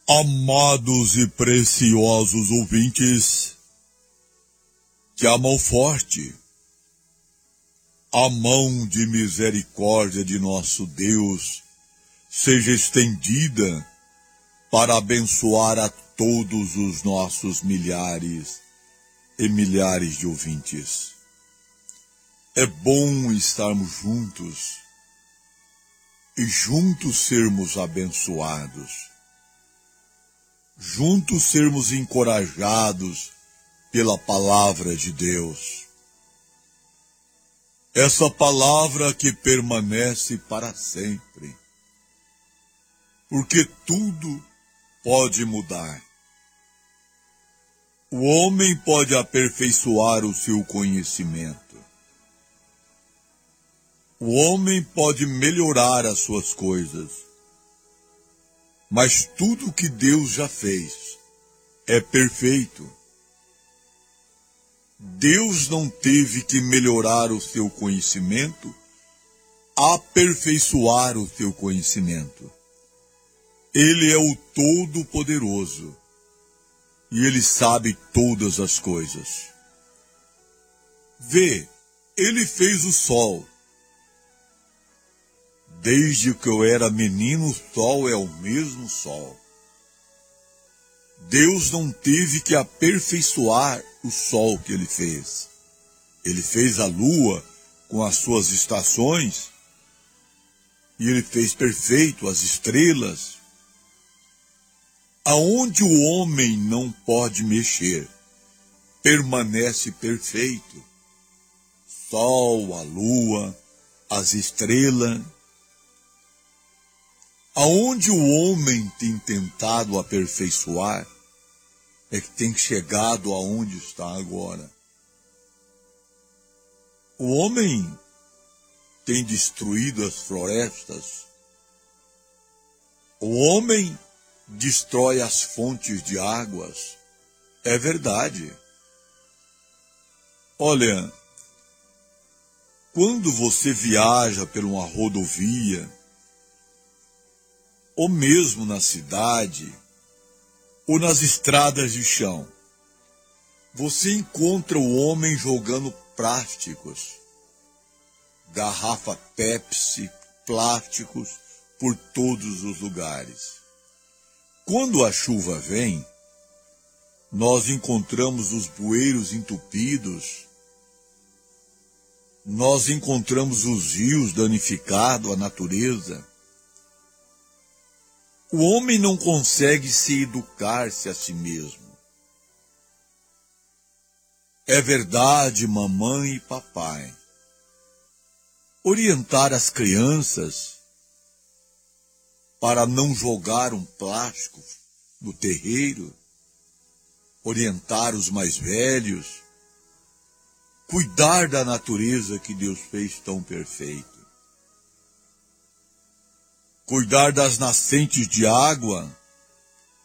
Amados e preciosos ouvintes, que a mão forte, a mão de misericórdia de nosso Deus seja estendida para abençoar a todos os nossos milhares e milhares de ouvintes. É bom estarmos juntos e juntos sermos abençoados. Juntos sermos encorajados pela palavra de Deus. Essa palavra que permanece para sempre. Porque tudo pode mudar. O homem pode aperfeiçoar o seu conhecimento. O homem pode melhorar as suas coisas. Mas tudo que Deus já fez é perfeito. Deus não teve que melhorar o seu conhecimento, aperfeiçoar o seu conhecimento. Ele é o Todo-Poderoso e Ele sabe todas as coisas. Vê, Ele fez o sol. Desde que eu era menino, o sol é o mesmo sol. Deus não teve que aperfeiçoar o sol que Ele fez. Ele fez a lua com as suas estações, e Ele fez perfeito as estrelas. Aonde o homem não pode mexer, permanece perfeito. Sol, a lua, as estrelas. Aonde o homem tem tentado aperfeiçoar, é que tem chegado aonde está agora. O homem tem destruído as florestas. O homem destrói as fontes de águas. É verdade. Olha, quando você viaja por uma rodovia, ou mesmo na cidade, ou nas estradas de chão, você encontra o homem jogando plásticos, garrafa Pepsi, plásticos por todos os lugares. Quando a chuva vem, nós encontramos os bueiros entupidos, nós encontramos os rios danificados, a natureza. O homem não consegue se educar-se a si mesmo. É verdade, mamãe e papai. Orientar as crianças para não jogar um plástico no terreiro. Orientar os mais velhos. Cuidar da natureza que Deus fez tão perfeita. Cuidar das nascentes de água,